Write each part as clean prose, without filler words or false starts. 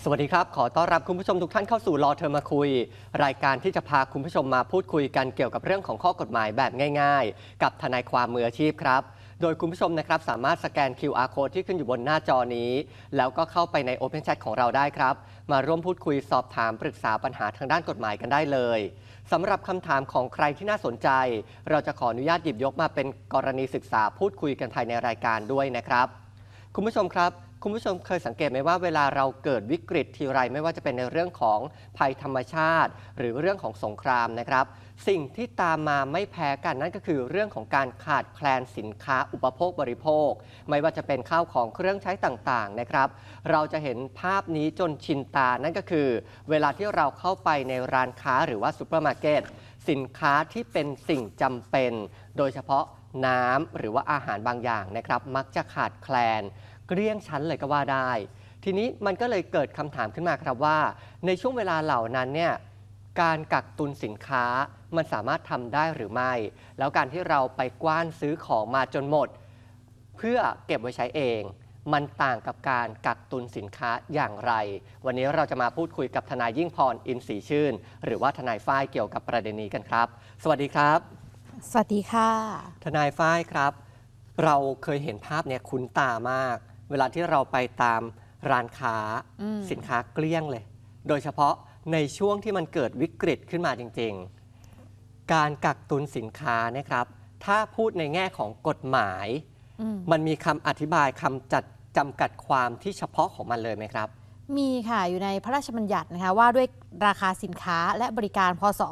สวัสดีครับขอต้อนรับคุณผู้ชมทุกท่านเข้าสู่รอเธอมาคุยรายการที่จะพาคุณผู้ชมมาพูดคุยกันเกี่ยวกับเรื่องของข้อกฎหมายแบบง่ายๆกับทนายความมืออาชีพครับโดยคุณผู้ชมนะครับสามารถสแกน QR Code ที่ขึ้นอยู่บนหน้าจอนี้แล้วก็เข้าไปใน Open Chat ของเราได้ครับมาร่วมพูดคุยสอบถามปรึกษาปัญหาทางด้านกฎหมายกันได้เลยสำหรับคำถามของใครที่น่าสนใจเราจะขออนุญาตหยิบยกมาเป็นกรณีศึกษาพูดคุยกันภายในรายการด้วยนะครับคุณผู้ชมครับคุณผู้ชมเคยสังเกตไหมว่าเวลาเราเกิดวิกฤตทีไรไม่ว่าจะเป็นในเรื่องของภัยธรรมชาติหรือเรื่องของสงครามนะครับสิ่งที่ตามมาไม่แพ้กันนั่นก็คือเรื่องของการขาดแคลนสินค้าอุปโภคบริโภคไม่ว่าจะเป็นข้าวของเครื่องใช้ต่างๆนะครับเราจะเห็นภาพนี้จนชินตานั่นก็คือเวลาที่เราเข้าไปในร้านค้าหรือว่าซูเปอร์มาร์เก็ตสินค้าที่เป็นสิ่งจำเป็นโดยเฉพาะน้ำหรือว่าอาหารบางอย่างนะครับมักจะขาดแคลนเกลี้ยงชั้นเลยก็ว่าได้ทีนี้มันก็เลยเกิดคำถามขึ้นมาครับว่าในช่วงเวลาเหล่านั้นเนี่ยการกักตุนสินค้ามันสามารถทำได้หรือไม่แล้วการที่เราไปกว้านซื้อของมาจนหมดเพื่อเก็บไว้ใช้เองมันต่างกับการกักตุนสินค้าอย่างไรวันนี้เราจะมาพูดคุยกับทนายยิ่งพรอินทร์ศรีชื่นหรือว่าทนายฝ้ายเกี่ยวกับประเด็นนี้กันครับสวัสดีครับสวัสดีค่ะทนายฝ้ายครับเราเคยเห็นภาพเนี่ยคุ้นตามากเวลาที่เราไปตามร้านค้าสินค้าเกลี้ยงเลยโดยเฉพาะในช่วงที่มันเกิดวิกฤตขึ้นมาจริงๆการกักตุนสินค้านะครับถ้าพูดในแง่ของกฎหมายมันมีคำอธิบายคำจำกัดความที่เฉพาะของมันเลยไหมครับมีค่ะอยู่ในพระราชบัญญัตินะคะว่าด้วยราคาสินค้าและบริการพศ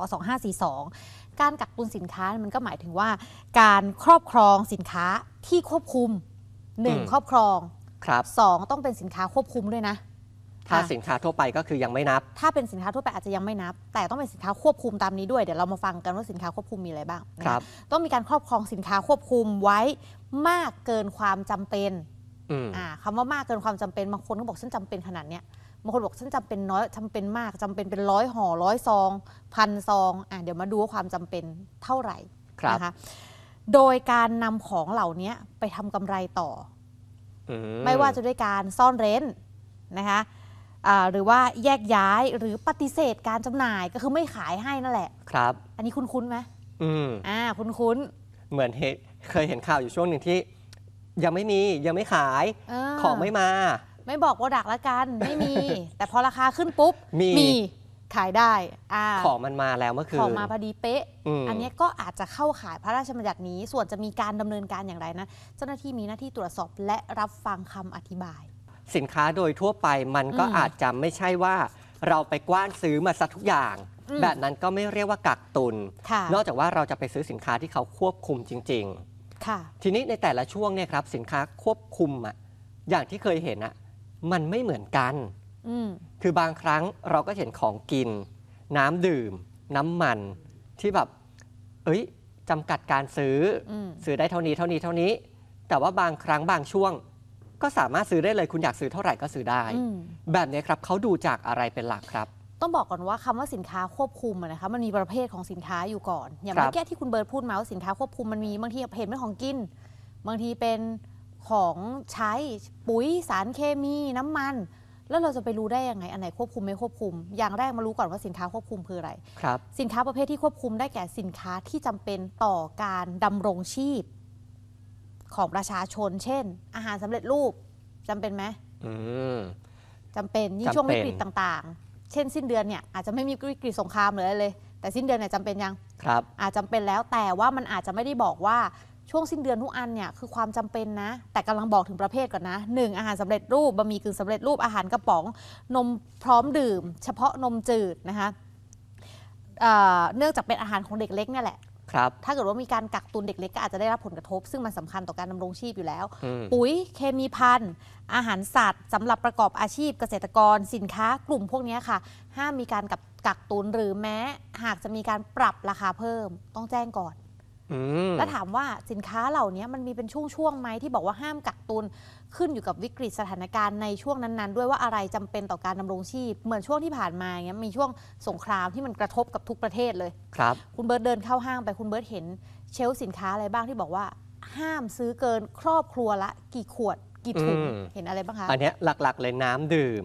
2542การกักตุนสินค้ามันก็หมายถึงว่าการครอบครองสินค้าที่ควบคุม1ครอบครองครับ 2ต้องเป็นสินค้าควบคุมด้วยนะถ้าสินค้าทั่วไปก็คือยังไม่นับถ้าเป็นสินค้าทั่วไปอาจจะยังไม่นับแต่ต้องเป็นสินค้าควบคุมตามนี้ด้วยเดี๋ยวเรามาฟังกันว่าสินค้าควบคุมมีอะไรบ้างครับต้องมีการครอบครองสินค้าควบคุมไว้มากเกินความจำเป็นคำว่ามากเกินความจำเป็นบางคนก็บอกฉันจำเป็นขนาดเนี้ยบางคนบอกฉันจำเป็นน้อยจำเป็นมากจำเป็นเป็น100 ห่อ100 ซอง1,000 ซองเดี๋ยวมาดูว่าความจำเป็นเท่าไหร่นะคะโดยการนำของเหล่านี้ไปทำกำไรต่อไม่ว่าจะด้วยการซ่อนเร้นนะคะหรือว่าแยกย้ายหรือปฏิเสธการจำหน่ายก็คือไม่ขายให้นั่นแหละครับอันนี้คุ้นไหมคุ้นเหมือนเคยเห็นข่าวอยู่ช่วงหนึ่งที่ยังไม่ขายของไม่มาไม่บอกว่าดักละกันไม่มี แต่พอราคาขึ้นปุ๊บมีขายได้ของมันมาแล้วเมื่อคืนของมาพอดีเป๊ะอันนี้ก็อาจจะเข้าข่ายพระราชบัญญัตินี้ส่วนจะมีการดำเนินการอย่างไรนะเจ้าหน้าที่มีหน้าที่ตรวจสอบและรับฟังคำอธิบายสินค้าโดยทั่วไปมันก็อาจจะไม่ใช่ว่าเราไปกว้านซื้อมาซะทุกอย่างแบบนั้นก็ไม่เรียกว่ากักตุนนอกจากว่าเราจะไปซื้อสินค้าที่เขาควบคุมจริงๆทีนี้ในแต่ละช่วงเนี่ยครับสินค้าควบคุมอย่างที่เคยเห็นมันไม่เหมือนกันคือบางครั้งเราก็เห็นของกินน้ำดื่มน้ำมันที่แบบจำกัดการซื้อได้เท่านี้แต่ว่าบางครั้งบางช่วงก็สามารถซื้อได้เลยคุณอยากซื้อเท่าไหร่ก็ซื้อได้แบบนี้ครับเขาดูจากอะไรเป็นหลักครับต้องบอกก่อนว่าคำว่าสินค้าควบคุมนะคะมันมีประเภทของสินค้าอยู่ก่อนอย่างเมื่อกี้ที่คุณเบิร์ตพูดมาว่าสินค้าควบคุมมันมีบางทีเห็นเป็นของกินบางทีเป็นของใช้ปุ๋ยสารเคมีน้ำมันแล้วเราจะไปรู้ได้ยังไงอันไหนควบคุมไม่ควบคุมอย่างแรกมารู้ก่อนว่าสินค้าควบคุมคืออะไรครับสินค้าประเภทที่ควบคุมได้แก่สินค้าที่จำเป็นต่อการดำรงชีพของประชาชนเช่นอาหารสำเร็จรูปจำเป็นไหมจำเป็นยิ่งช่วงวิกฤตต่างๆเช่นสิ้นเดือนเนี่ยอาจจะไม่มีวิกฤตสงครามเลยแต่สิ้นเดือนเนี่ยจำเป็นยังครับอาจจำเป็นแล้วแต่ว่ามันอาจจะไม่ได้บอกว่าช่วงสิ้นเดือนทุกอันเนี่ยคือความจำเป็นนะแต่กำลังบอกถึงประเภทก่อนนะ1อาหารสำเร็จรูปบะหมี่กึ่งสำเร็จรูปอาหารกระป๋องนมพร้อมดื่มเฉพาะนมจืดนะคะเนื่องจากเป็นอาหารของเด็กเล็กเนี่ยแหละถ้าเกิดว่ามีการกักตุนเด็กเล็กก็อาจจะได้รับผลกระทบซึ่งมันสำคัญต่อการดำรงชีพอยู่แล้วปุ๋ยเคมีภัณฑ์อาหารสัตว์สำหรับประกอบอาชีพเกษตรกรสินค้ากลุ่มพวกนี้ค่ะห้ามมีการกักตุนหรือแม้หากจะมีการปรับราคาเพิ่มต้องแจ้งก่อนแล้วถามว่าสินค้าเหล่านี้มันมีเป็นช่วงไหมที่บอกว่าห้ามกักตุนขึ้นอยู่กับวิกฤตสถานการณ์ในช่วงนั้นๆด้วยว่าอะไรจำเป็นต่อการดำรงชีพเหมือนช่วงที่ผ่านมาเงี้ยมีช่วงสงครามที่มันกระทบกับทุกประเทศเลยครับคุณเบิร์ตเดินเข้าห้างไปคุณเบิร์ตเห็นเชลฟ์สินค้าอะไรบ้างที่บอกว่าห้ามซื้อเกินครอบครัวละกี่ขวดกี่ถุงเห็นอะไรบ้างคะอันนี้หลักๆเลยน้ำดื่ม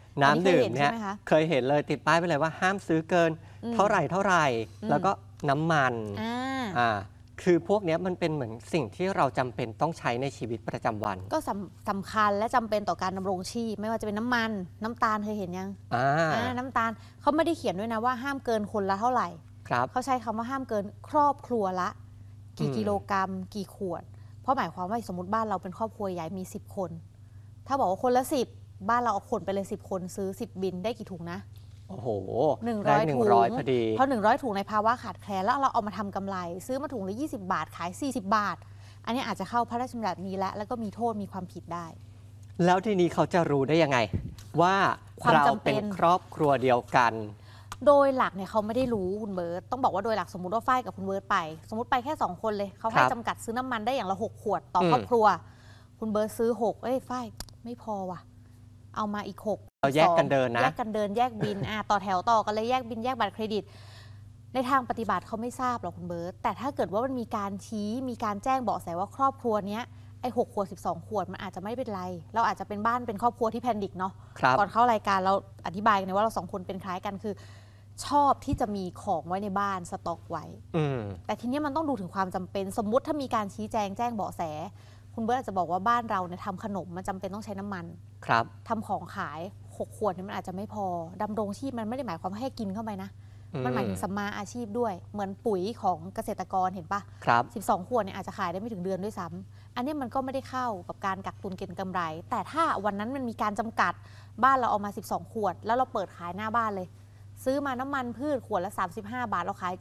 น้ำดื่มอัเนี่ยใช่ไหมคะเคยเห็นเลยติดป้ายไปเลยว่าห้ามซื้อเกิน เท่าไหร่แล้วก็น้ำมัน คือพวกเนี้ยมันเป็นเหมือนสิ่งที่เราจำเป็นต้องใช้ในชีวิตประจำวันก็สำคัญและจำเป็นต่อการดำรงชีพไม่ว่าจะเป็นน้ำมันน้ำตาลเคยเห็นยังน้ำตาลเขาไม่ได้เขียนด้วยนะว่าห้ามเกินคนละเท่าไหร่เขาใช้คำว่าห้ามเกินครอบครัวละกี่กิโลกรัมกี่ขวดเพราะหมายความว่าสมมติบ้านเราเป็นครอบครัวใหญ่มี10 คนถ้าบอกว่าคนละ10บ้านเราเอาคนไปเลย10 คนซื้อ10 บินได้กี่ถุงนะโอ้โห 100 ถุงพอดีเพราะ100 ถุงในภาวะขาดแคลนแล้วเราเอามาทำกำไรซื้อมาถุงละ20 บาทขาย40 บาทอันนี้อาจจะเข้าพระราชบัญญัตินี้แล้วก็มีโทษมีความผิดได้แล้วทีนี้เขาจะรู้ได้ยังไงว่าเราเป็นครอบครัวเดียวกันโดยหลักเนี่ยเขาไม่ได้รู้คุณเบิร์ตต้องบอกว่าโดยหลักสมมติว่าฝ้ายกับคุณเบิร์ตไปสมมติไปแค่2 คนเลยเขาให้จำกัดซื้อน้ำมันได้อย่างละ6 ขวดต่อครอบครัวคุณเบิร์ตซื้อ6ฝ้ายไม่พอว่ะเอามาอีก6 เราแยกกันเดินนะแยกกันเดินแยกบินต่อแถวต่อกันเลยแยกบินแยกบัตรเครดิตในทางปฏิบัติเขาไม่ทราบหรอกคุณเบิร์ตแต่ถ้าเกิดว่ามันมีการชี้มีการแจ้งเบาะแสว่าครอบครัวเนี้ยไอ้6 ขวด12 ขวดมันอาจจะไม่เป็นไรเราอาจจะเป็นบ้านเป็นครอบครัวที่แพนิคเนาะก่อนเข้ารายการเราอธิบายกันว่าเรา2 คนเป็นคล้ายกันคือชอบที่จะมีของไว้ในบ้านสต็อกไว้แต่ทีนี้มันต้องดูถึงความจำเป็นสมมุติถ้ามีการชี้แจงแจ้งเบาะแสคุณเบิร์ตอาจจะบอกว่าบ้านเราเนี่ยทำขนมมันจำเป็นต้องใช้น้ำมันทำของขาย6 ขวดเนี่ยมันอาจจะไม่พอดำรงชีพมันไม่ได้หมายความว่าให้กินเข้าไปนะมันหมายถึงสัมมาอาชีพด้วยเหมือนปุ๋ยของเกษตรกรเห็นปะ12 ขวดเนี่ยอาจจะขายได้ไม่ถึงเดือนด้วยซ้ำอันนี้มันก็ไม่ได้เข้ากับการกักตุนเก็งกำไร แต่ถ้าวันนั้นมันมีการจำกัดบ้านเราเอามา12 ขวดแล้วเราเปิดขายหน้าบ้านเลยซื้อมาน้ำมันพืชขวดละ35 บาทเราขาย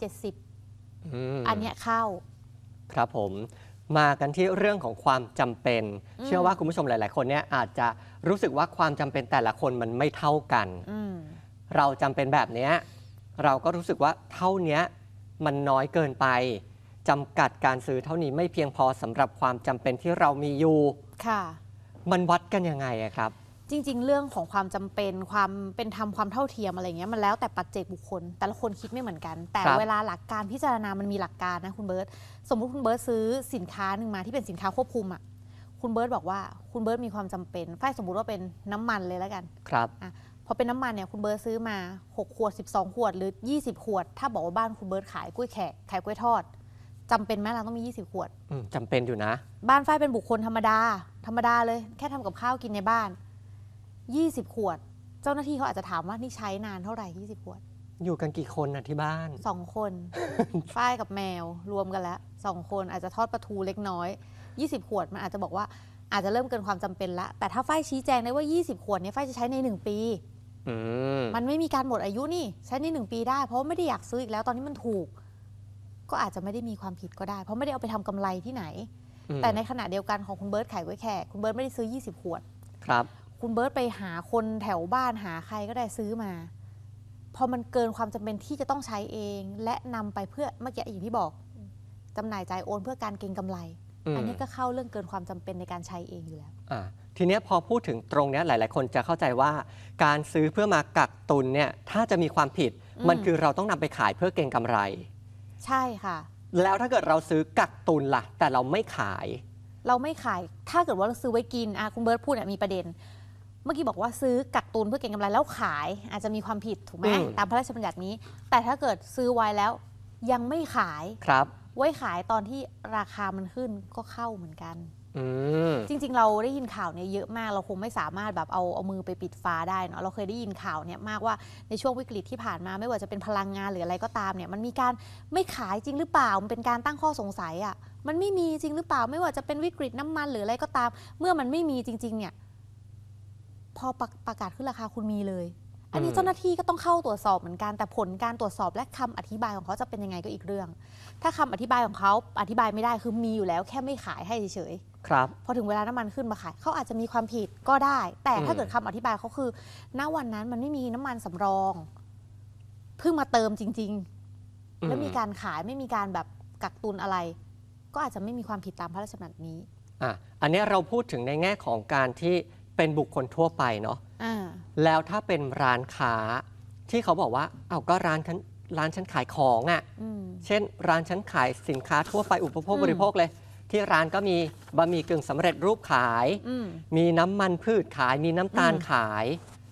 70อันนี้เข้าครับผมมากันที่เรื่องของความจำเป็นเชื่อว่าคุณผู้ชมหลายๆคนเนี่ยอาจจะรู้สึกว่าความจำเป็นแต่ละคนมันไม่เท่ากันเราจำเป็นแบบนี้เราก็รู้สึกว่าเท่านี้มันน้อยเกินไปจำกัดการซื้อเท่านี้ไม่เพียงพอสำหรับความจำเป็นที่เรามีอยู่ค่ะมันวัดกันยังไงครับจริงๆเรื่องของความจำเป็นความเป็นธรรมความเท่าเทียมอะไรเงี้ยมันแล้วแต่ปัจเจกบุคคลแต่ละคนคิดไม่เหมือนกันแต่เวลาหลักการพิจารณามันมีหลักการนะคุณเบิร์ตสมมุติคุณเบิร์ตซื้อสินค้าหนึ่งมาที่เป็นสินค้าควบคุมอ่ะคุณเบิร์ตบอกว่าคุณเบิร์ตมีความจำเป็นฝ้ายสมมุติว่าเป็นน้ำมันเลยแล้วกันครับพอเป็นน้ำมันเนี่ยคุณเบิร์ตซื้อมา6 ขวด12 ขวดหรือ20 ขวดถ้าบอกว่าบ้านคุณเบิร์ตขายกล้วยแขกขายกล้วยทอดจำเป็นไหมเราต้องมี20 ขวดจำเป็นอยู่นะบ้านฝ้ายเป็นบุคคลธรรมดาเลยแค่ทำกับข้าวกินในบ้าน20 ขวดเจ้าหน้าที่เขาอาจจะถามว่านี่ใช้นานเท่าไหร่20 ขวดอยู่กันกี่คนที่บ้าน 2 คนฝ้ายกับแมวรวมกันแล้ว2 คนอาจจะทอดปลาทูเล็กน้อย20 ขวดมันอาจจะบอกว่าอาจจะเริ่มเกินความจำเป็นละแต่ถ้าฝ้ายชี้แจงได้ว่า20 ขวดนี้ฝ้ายจะใช้ใน1 ปีมันไม่มีการหมดอายุนี่ใช้ใน1 ปีได้เพราะไม่ได้อยากซื้ออีกแล้วตอนนี้มันถูกก็อาจจะไม่ได้มีความผิดก็ได้เพราะไม่ได้เอาไปทำกำไรที่ไหนแต่ในขณะเดียวกันของคุณเบิร์ตขายกล้วยแขกคุณเบิร์ตไม่ได้ซื้อ20 ขวดครับคุณเบิร์ตไปหาคนแถวบ้านหาใครก็ได้ซื้อมาพอมันเกินความจำเป็นที่จะต้องใช้เองและนำไปเพื่อเมื่อกี้อย่างที่บอกจำหน่ายจ่ายโอนเพื่อการเก็งกำไรอันนี้ก็เข้าเรื่องเกินความจำเป็นในการใช้เองอยู่แล้วทีนี้พอพูดถึงตรงนี้หลายๆคนจะเข้าใจว่าการซื้อเพื่อมากักตุนเนี่ยถ้าจะมีความผิดมันคือเราต้องนำไปขายเพื่อเก็งกำไรใช่ค่ะแล้วถ้าเกิดเราซื้อกักตุนล่ะแต่เราไม่ขายถ้าเกิดว่าเราซื้อไว้กินคุณเบิร์ตพูดมีประเด็นเมื่อกี้บอกว่าซื้อกักตุนเพื่อเก็งกำไรแล้วขายอาจจะมีความผิดถูกไหมตามพระราชบัญญัตินี้แต่ถ้าเกิดซื้อไว้แล้วยังไม่ขายไว้ขายตอนที่ราคามันขึ้นก็เข้าเหมือนกันจริงๆเราได้ยินข่าวเนี่ยเยอะมากเราคงไม่สามารถแบบเอามือไปปิดฟ้าได้เนาะเราเคยได้ยินข่าวเนี่ยมากว่าในช่วงวิกฤตที่ผ่านมาไม่ว่าจะเป็นพลังงานหรืออะไรก็ตามเนี่ยมันมีการไม่ขายจริงหรือเปล่ามันเป็นการตั้งข้อสงสัยอ่ะมันไม่มีจริงหรือเปล่าไม่ว่าจะเป็นวิกฤตน้ำมันหรืออะไรก็ตามเมื่อมันไม่มีจริงๆเนี่ยพอประกาศขึ้นราคาคุณมีเลยอันนี้เจ้าหน้าที่ก็ต้องเข้าตรวจสอบเหมือนกันแต่ผลการตรวจสอบและคำอธิบายของเขาจะเป็นยังไงก็อีกเรื่องถ้าคำอธิบายของเขาอธิบายไม่ได้คือมีอยู่แล้วแค่ไม่ขายให้เฉยๆพอถึงเวลาน้ำมันขึ้นมาขายเขาอาจจะมีความผิดก็ได้แต่ถ้าเกิดคำอธิบายเขาคือณวันนั้นมันไม่มีน้ำมันสำรองเพิ่งมาเติมจริงๆแล้วมีการขายไม่มีการแบบกักตุนอะไรก็อาจจะไม่มีความผิดตามพระราชบัญญัตินี้อันนี้เราพูดถึงในแง่ของการที่เป็นบุคคลทั่วไปเนาะแล้วถ้าเป็นร้านค้าที่เขาบอกว่าก็ร้านฉันขายของเช่นร้านฉันขายสินค้าทั่วไปอุปโภคบริโภคเลยที่ร้านก็มีบะหมี่กึ่งสำเร็จรูปขายมีน้ำมันพืชขายมีน้ำตาลขาย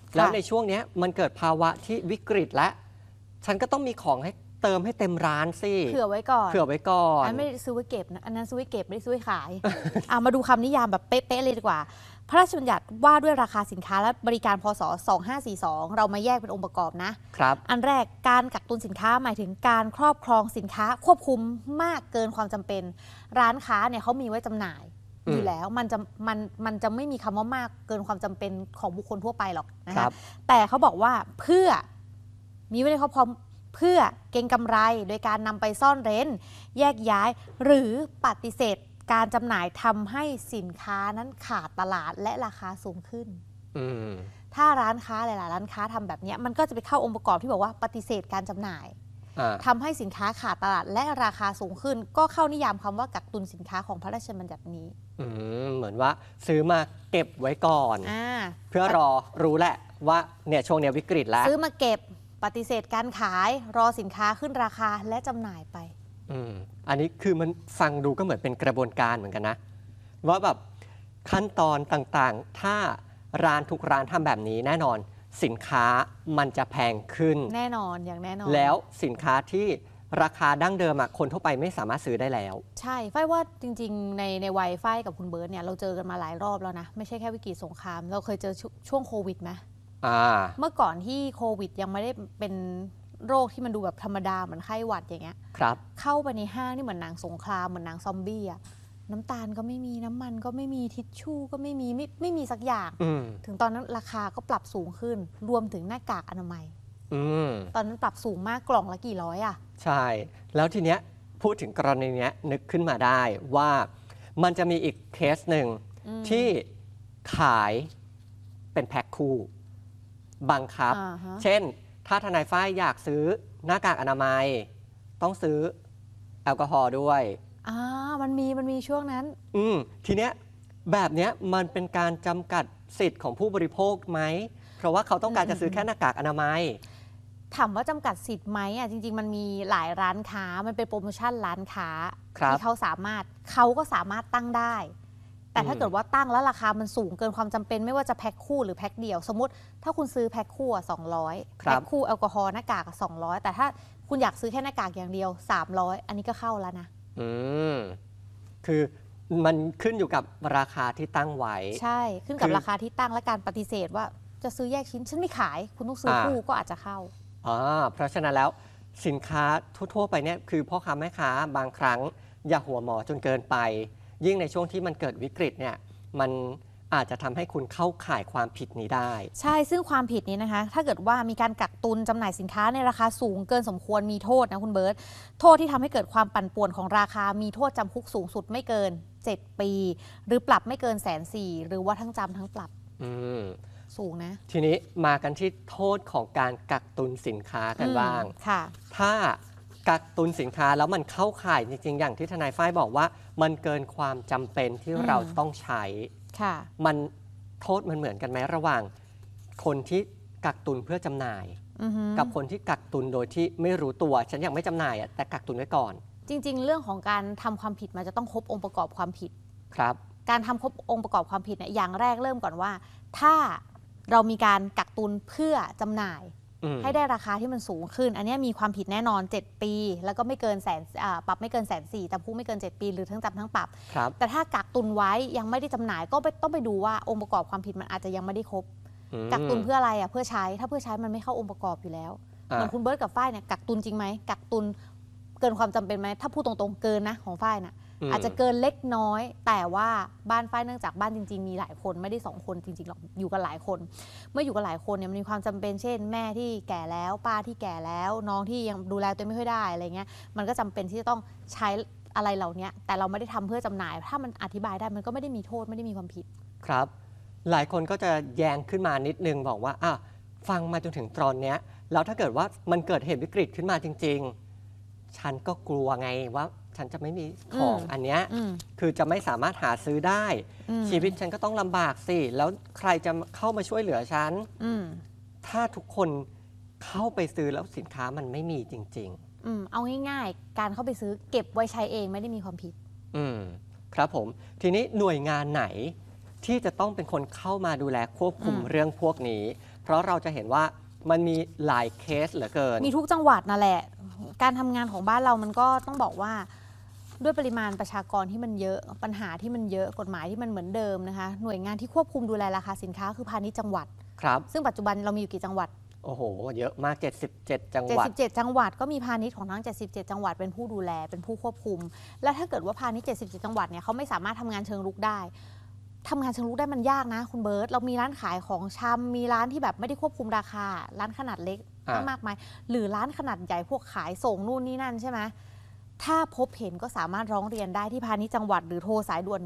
แล้วในช่วงนี้มันเกิดภาวะที่วิกฤตและฉันก็ต้องมีของให้เติมให้เต็มร้านสิเผื่อไว้ก่อนอันไม่ได้ซื้อไว้เก็บนะอันนั้นซื้อไว้เก็บไม่ได้ซื้อไว้ขาย มาดูคำนิยามแบบเป๊ะๆเลยดีกว่าพระราชบัญญัติว่าด้วยราคาสินค้าและบริการพศ2542เรามาแยกเป็นองค์ประกอบนะครับอันแรกการกักตุนสินค้าหมายถึงการครอบครองสินค้าควบคุมมากเกินความจำเป็นร้านค้าเนี่ยเขามีไว้จำหน่ายอยู่แล้วมันจะไม่มีคำว่ามากเกินความจำเป็นของบุคคลทั่วไปหรอกนะคะแต่เขาบอกว่าเพื่อมีไว้ในครอบครองเพื่อเก็งกำไรโดยการนำไปซ่อนเร้นแยกย้ายหรือปฏิเสธการจำหน่ายทำให้สินค้านั้นขาดตลาดและราคาสูงขึ้นถ้าร้านค้าหลายๆร้านค้าทำแบบนี้มันก็จะไปเข้าองค์ประกอบที่บอกว่าปฏิเสธการจำหน่ายทำให้สินค้าขาดตลาดและราคาสูงขึ้นก็เข้านิยามคำว่ากักตุนสินค้าของพระราชบัญญัตินี้เหมือนว่าซื้อมาเก็บไว้ก่อนเพื่อรอรู้แหละว่าเนี่ยช่วงนี้วิกฤตแล้วซื้อมาเก็บปฏิเสธการขายรอสินค้าขึ้นราคาและจำหน่ายไปอันนี้คือมันฟังดูก็เหมือนเป็นกระบวนการเหมือนกันนะว่าแบบขั้นตอนต่างๆถ้าร้านทุกร้านทำแบบนี้แน่นอนสินค้ามันจะแพงขึ้นแน่นอนอย่างแน่นอนแล้วสินค้าที่ราคาดั้งเดิมคนทั่วไปไม่สามารถซื้อได้แล้วใช่ฝ้ายว่าจริงๆในวัยฝ้ายกับคุณเบิร์ตเนี่ยเราเจอกันมาหลายรอบแล้วนะไม่ใช่แค่วิกฤตสงครามเราเคยเจอช่วงโควิดไหมเมื่อก่อนที่โควิดยังไม่ได้เป็นโรคที่มันดูแบบธรรมดาเหมือนไข้หวัดอย่างเงี้ยครับเข้าไปในห้างนี่เหมือนหนังสงครามเหมือนหนังซอมบี้อะน้ำตาลก็ไม่มีน้ำมันก็ไม่มีทิชชู่ก็ไม่มีสักอย่างถึงตอนนั้นราคาก็ปรับสูงขึ้นรวมถึงหน้ากากอนามัยตอนนั้นปรับสูงมากกล่องละกี่ร้อยใช่แล้วทีเนี้ยพูดถึงกรณีเนี้ยนึกขึ้นมาได้ว่ามันจะมีอีกเคสหนึ่งที่ขายเป็นแพ็คคู่บังคับเช่นถ้าทนายฝ้ายอยากซื้อหน้ากากอนามัยต้องซื้อแอลกอฮอล์ด้วยมันมีช่วงนั้นทีเนี้ยแบบเนี้ยมันเป็นการจำกัดสิทธิ์ของผู้บริโภคไหมเพราะว่าเขาต้องการจะซื้อแค่หน้ากากอนามัยถามว่าจำกัดสิทธิ์ไหมจริงๆมันมีหลายร้านค้ามันเป็นโปรโมชั่นร้านค้าที่เขาก็สามารถตั้งได้แต่ถ้าเกิดว่าตั้งแล้วราคามันสูงเกินความจำเป็นไม่ว่าจะแพ็คคู่หรือแพ็คเดียวสมมติถ้าคุณซื้อแพ็คคู่200แพ็คคู่แอลกอฮอล์หน้ากาก200แต่ถ้าคุณอยากซื้อแค่หน้ากากอย่างเดียว300อันนี้ก็เข้าแล้วนะคือมันขึ้นอยู่กับราคาที่ตั้งไว้ใช่ขึ้นกับราคาที่ตั้งและการปฏิเสธว่าจะซื้อแยกชิ้นฉันไม่ขายคุณต้องซื้อคู่ก็อาจจะเข้าเพราะฉะนั้นแล้วสินค้าทั่วๆไปเนี่ยคือพ่อค้าแม่ค้าบางครั้งอย่าหัวหมอจนเกินไปยิ่งในช่วงที่มันเกิดวิกฤตเนี่ยมันอาจจะทำให้คุณเข้าข่ายความผิดนี้ได้ใช่ซึ่งความผิดนี้นะคะถ้าเกิดว่ามีการกักตุนจำหน่ายสินค้าในราคาสูงเกินสมควรมีโทษนะคุณเบิร์ตโทษที่ทำให้เกิดความปั่นป่วนของราคามีโทษจำคุกสูงสุดไม่เกิน7 ปีหรือปรับไม่เกิน140,000หรือว่าทั้งจำทั้งปรับสูงนะทีนี้มากันที่โทษของการกักตุนสินค้ากันบ้างถ้ากักตุนสินค้าแล้วมันเข้าข่ายจริงๆอย่างที่ทนายฝ้ายบอกว่ามันเกินความจำเป็นที่เราต้องใช้มันโทษมันเหมือนกันไหมระหว่างคนที่กักตุนเพื่อจำหน่ายกับคนที่กักตุนโดยที่ไม่รู้ตัวฉันยังไม่จำหน่ายแต่กักตุนไว้ก่อนจริงๆเรื่องของการทำความผิดมันจะต้องครบองค์ประกอบความผิดครับการทำครบองค์ประกอบความผิดเนี่ยอย่างแรกเริ่มก่อนว่าถ้าเรามีการกักตุนเพื่อจำหน่ายให้ได้ราคาที่มันสูงขึ้นอันนี้มีความผิดแน่นอน7 ปีแล้วก็ไม่เกินปรับไม่เกิน140,000จำคุกไม่เกิน7 ปีหรือทั้งจำทั้งปรับแต่ถ้ากักตุนไว้ยังไม่ได้จำหน่ายก็ต้องไปดูว่าองค์ประกอบความผิดมันอาจจะยังไม่ได้ครบกักตุนเพื่ออะไรเพื่อใช้ถ้าเพื่อใช้มันไม่เข้าองค์ประกอบอยู่แล้วเหมือนคุณเบิร์ตกับฝ้ายเนี่ยกักตุนจริงไหมกักตุนเกินความจำเป็นไหมถ้าพูดตรงๆเกินนะของฝ้ายนะอาจจะเกินเล็กน้อยแต่ว่าบ้านฝ้ายเนื่องจากบ้านจริงๆมีหลายคนไม่ได้2 คนจริงๆหรอกอยู่กันหลายคนเมื่ออยู่กันหลายคนเนี่ยมันมีความจำเป็นเช่นแม่ที่แก่แล้วป้าที่แก่แล้วน้องที่ยังดูแลตัวไม่ค่อยได้อะไรเงี้ยมันก็จำเป็นที่จะต้องใช้อะไรเหล่านี้แต่เราไม่ได้ทำเพื่อจำหน่ายถ้ามันอธิบายได้มันก็ไม่ได้มีโทษไม่ได้มีความผิดครับหลายคนก็จะแย้งขึ้นมานิดนึงบอกว่าฟังมาจนถึงตอนนี้แล้วถ้าเกิดว่ามันเกิดเหตุวิกฤตขึ้นมาจริงๆฉันก็กลัวไงว่าฉันจะไม่มีของอันเนี้ยคือจะไม่สามารถหาซื้อได้ชีวิตฉันก็ต้องลำบากสิแล้วใครจะเข้ามาช่วยเหลือฉันถ้าทุกคนเข้าไปซื้อแล้วสินค้ามันไม่มีจริงๆเอาง่ายๆการเข้าไปซื้อเก็บไว้ใช้เองไม่ได้มีความผิดครับผมทีนี้หน่วยงานไหนที่จะต้องเป็นคนเข้ามาดูแลควบคุมเรื่องพวกนี้เพราะเราจะเห็นว่ามันมีหลายเคสเหลือเกินมีทุกจังหวัดนั่นแหละ การทำงานของบ้านเรามันก็ต้องบอกว่าด้วยปริมาณประชากรที่มันเยอะปัญหาที่มันเยอะกฎหมายที่มันเหมือนเดิมนะคะหน่วยงานที่ควบคุมดูแลราคาสินค้าคือพาณิชย์จังหวัดครับซึ่งปัจจุบันเรามีอยู่กี่จังหวัดโอ้โห เยอะมาก 77 จังหวัด 77 จังหวัดก็มีพาณิชย์ของทั้ง 77 จังหวัดเป็นผู้ดูแลเป็นผู้ควบคุม และถ้าเกิดว่าพาณิชย์ 77 จังหวัดเนี่ยเขาไม่สามารถทำงานเชิงรุกได้ทำงานเชิงรุกได้มันยากนะคุณเบิร์ตเรามีร้านขายของชำมีร้านที่แบบไม่ได้ควบคุมราคาร้านขนาดเล็กมากมายหรือร้านขนาดใหญ่พวกขายส่งนู่นนี่นั่นใช่ไหมถ้าพบเห็นก็สามารถร้องเรียนได้ที่พาณิชย์จังหวัดหรือโทรสายด่วน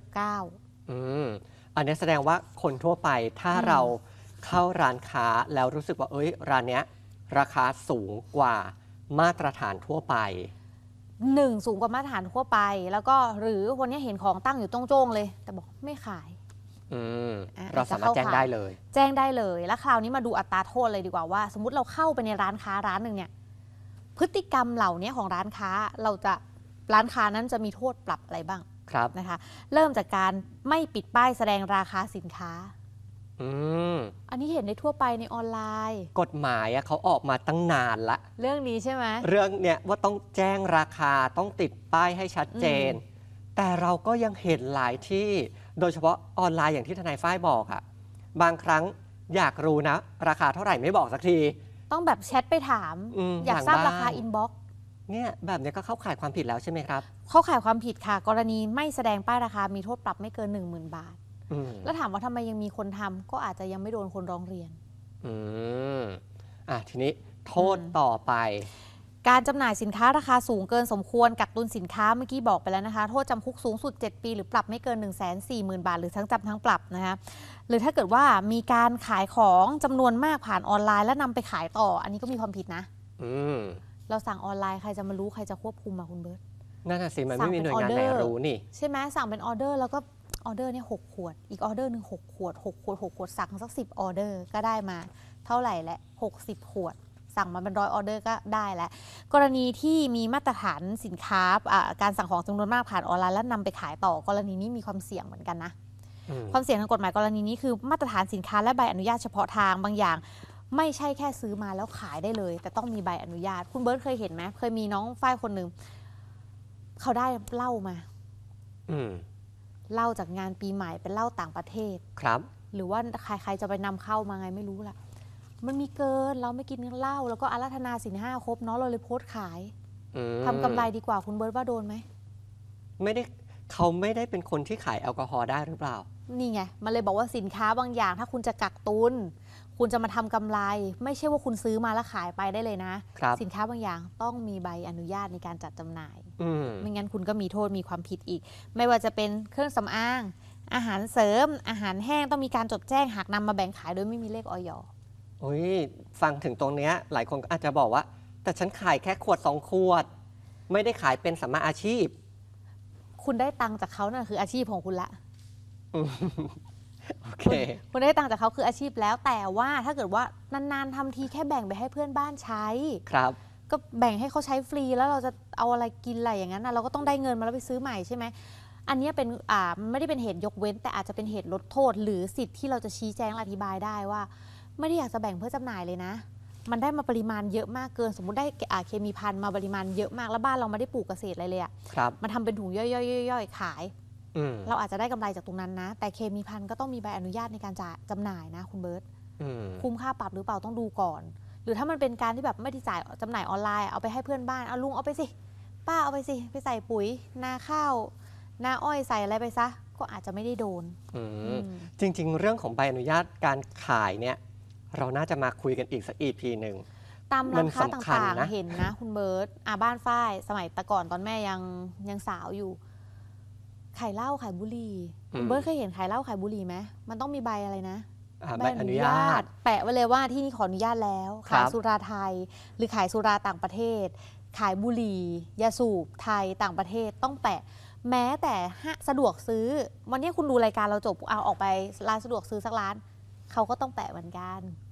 1569 อันนี้แสดงว่าคนทั่วไปถ้าเราเข้าร้านค้าแล้วรู้สึกว่าร้านเนี้ยราคาสูงกว่ามาตรฐานทั่วไปสูงกว่ามาตรฐานทั่วไปแล้วก็หรือวันนี้เห็นของตั้งอยู่โจ้งๆเลยแต่บอกไม่ขายเราสามารถแจ้งได้เลยแล้วคราวนี้มาดูอัตราโทษเลยดีกว่าว่าสมมติเราเข้าไปในร้านค้าร้านหนึ่งเนี่ยพฤติกรรมเหล่านี้ของร้านค้าร้านค้านั้นจะมีโทษปรับอะไรบ้างครับนะคะเริ่มจากการไม่ปิดป้ายแสดงราคาสินค้าอันนี้เห็นได้ทั่วไปในออนไลน์กฎหมายเขาออกมาตั้งนานละเรื่องนี้ใช่ไหมเรื่องเนี้ยว่าต้องแจ้งราคาต้องติดป้ายให้ชัดเจนแต่เราก็ยังเห็นหลายที่โดยเฉพาะออนไลน์อย่างที่ทนายฝ้ายบอกอะบางครั้งอยากรู้นะราคาเท่าไหร่ไม่บอกสักทีต้องแบบแชทไปถามอยากทราบราคาอินบ็อกซ์เนี่ยแบบนี้ก็เข้าข่ายความผิดแล้วใช่ไหมครับเข้าข่ายความผิดค่ะกรณีไม่แสดงป้ายราคามีโทษปรับไม่เกิน 10,000 บาทแล้วถามว่าทำไมยังมีคนทำก็อาจจะยังไม่โดนคนร้องเรียนทีนี้โทษต่อไปการจำหน่ายสินค้าราคาสูงเกินสมควรกักตุนสินค้าเมื่อกี้บอกไปแล้วนะคะโทษจำคุกสูงสุด7ปีหรือปรับไม่เกิน 140,000 บาทหรือทั้งจำทั้งปรับนะคะหรือถ้าเกิดว่ามีการขายของจำนวนมากผ่านออนไลน์แล้วนำไปขายต่ออันนี้ก็มีความผิดนะเราสั่งออนไลน์ใครจะมารู้ใครจะควบคุมคุณเบิร์ตนั่นน่ะสิมันไม่มีหน่วยงานไหนรู้นี่ใช่ไหมสั่งเป็นออเดอร์แล้วก็ออเดอร์เนี่ย6 ขวดอีกออเดอร์นึง6 ขวดสั่งสัก10 ออเดอร์ก็ได้มาเท่าไหร่แหละ60 ขวดสั่งมาเป็น100 ออเดอร์ก็ได้แล้วกรณีที่มีมาตรฐานสินค้าการสั่งของจำนวนมากผ่านออนไลน์แล้วนำไปขายต่อกรณีนี้มีความเสี่ยงเหมือนกันนะความเสี่ยงทางกฎหมายกรณีนี้คือมาตรฐานสินค้าและใบอนุญาตเฉพาะทางบางอย่างไม่ใช่แค่ซื้อมาแล้วขายได้เลยแต่ต้องมีใบอนุญาตคุณเบิร์ตเคยเห็นไหมเคยมีน้องฝ้ายคนหนึ่งเขาได้เหล้ามาเหล้าจากงานปีใหม่เป็นเหล้าต่างประเทศครับหรือว่าใครจะไปนำเข้ามาไงไม่รู้ล่ะมันมีเกินเราไม่กินเหล้าแล้วก็อาราธนาศีล 5ครบเนาะเราเลยโพสต์ขายทำกำไรดีกว่าคุณเบิร์ตว่าโดนไหมไม่ได้เขาไม่ได้เป็นคนที่ขายแอลกอฮอล์ได้หรือเปล่านี่ไงมันเลยบอกว่าสินค้าบางอย่างถ้าคุณจะกักตุนคุณจะมาทำกำไรไม่ใช่ว่าคุณซื้อมาแล้วขายไปได้เลยนะสินค้าบางอย่างต้องมีใบอนุญาตในการจัดจำหน่ายไม่งั้นคุณก็มีโทษมีความผิดอีกไม่ว่าจะเป็นเครื่องสำอางอาหารเสริมอาหารแห้งต้องมีการจดแจ้งหากนำมาแบ่งขายโดยไม่มีเลขอย. ฟังถึงตรงนี้หลายคนก็อาจจะบอกว่าแต่ฉันขายแค่ขวด2 ขวดไม่ได้ขายเป็นสัมมาอาชีพคุณได้ตังค์จากเขานั่นคืออาชีพของคุณละโอเคคุณได้ตังค์จากเขาคืออาชีพแล้วแต่ว่าถ้าเกิดว่านานๆทำทีแค่แบ่งไปให้เพื่อนบ้านใช้ครับก็แบ่งให้เขาใช้ฟรีแล้วเราจะเอาอะไรกินอะไรอย่างนั้นนะเราก็ต้องได้เงินมาแล้วไปซื้อใหม่ใช่ไหมอันนี้เป็นไม่ได้เป็นเหตุยกเว้นแต่อาจจะเป็นเหตุลดโทษหรือสิทธิ์ที่เราจะชี้แจงอธิบายได้ว่าไม่ได้อยากจะแบ่งเพื่อจำหน่ายเลยนะมันได้มาปริมาณเยอะมากเกินสมมุติได้เคมีภัณฑ์มาปริมาณเยอะมากแล้วบ้านเราไม่ได้ปลูกเกษตรอะไรเลยมาทำเป็นถุงย่อยๆขายเราอาจจะได้กำไรจากตรงนั้นนะแต่เคมีภัณฑ์ก็ต้องมีใบอนุญาตในการจำหน่ายนะคุณเบิร์ตคุ้มค่าปรับหรือเปล่าต้องดูก่อนหรือถ้ามันเป็นการที่แบบไม่ได้จ่ายจำหน่ายออนไลน์เอาไปให้เพื่อนบ้านเอาลุงเอาไปสิป้าเอาไปสิไปใส่ปุ๋ยนาข้าวนาอ้อยใส่อะไรไปซะก็อาจจะไม่ได้โดนจริงๆเรื่องของใบอนุญาตการขายเนี่ยเราน่าจะมาคุยกันอีกสัก EP หนึ่งตามร้านค้าต่างๆเห็นนะคุณเบิร์ตบ้านฝ้ายสมัยแต่ก่อนตอนแม่ยังสาวอยู่ขายเหล้าขายบุหรี่คุณเบิร์ตเคยเห็นขายเหล้าขายบุหรี่ไหมมันต้องมีใบอะไรนะใบอนุญาตแปะไว้เลยว่าที่นี่ขออนุญาตแล้วขายสุราไทยหรือขายสุราต่างประเทศขายบุหรี่ยาสูบไทยต่างประเทศต้องแปะแม้แต่สะดวกซื้อวันนี้คุณดูรายการเราจบเอาออกไปร้านสะดวกซื้อสักร้านเขาก็ต้องแปะเหมือนกัน